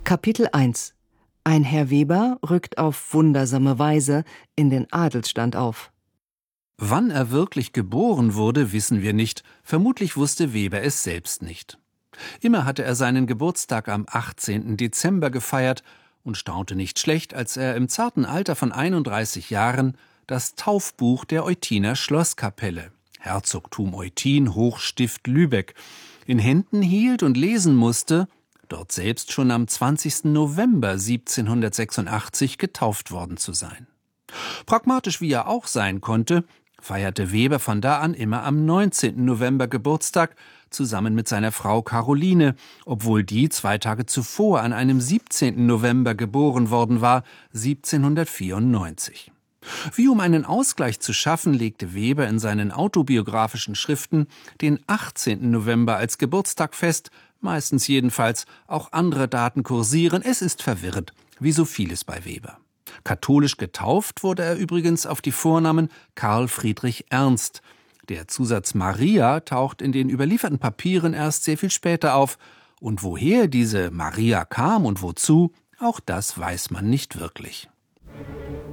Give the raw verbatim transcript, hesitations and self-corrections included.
Kapitel eins. Ein Herr Weber rückt auf wundersame Weise in den Adelsstand auf. Wann er wirklich geboren wurde, wissen wir nicht. Vermutlich wusste Weber es selbst nicht. Immer hatte er seinen Geburtstag am achtzehnten Dezember gefeiert und staunte nicht schlecht, als er im zarten Alter von einunddreißig Jahren das Taufbuch der Euthiner Schlosskapelle, Herzogtum Eutin, Hochstift Lübeck, in Händen hielt und lesen musste, dort selbst schon am zwanzigsten November siebzehnhundertsechsundachtzig getauft worden zu sein. Pragmatisch wie er auch sein konnte, feierte Weber von da an immer am neunzehnten November Geburtstag, zusammen mit seiner Frau Caroline, obwohl die zwei Tage zuvor an einem siebzehnten November geboren worden war, siebzehnhundertvierundneunzig. Wie um einen Ausgleich zu schaffen, legte Weber in seinen autobiografischen Schriften den achtzehnten November als Geburtstag fest, meistens jedenfalls, auch andere Daten kursieren, es ist verwirrend, wie so vieles bei Weber. Katholisch getauft wurde er übrigens auf die Vornamen Karl Friedrich Ernst. Der Zusatz Maria taucht in den überlieferten Papieren erst sehr viel später auf. Und woher diese Maria kam und wozu, auch das weiß man nicht wirklich.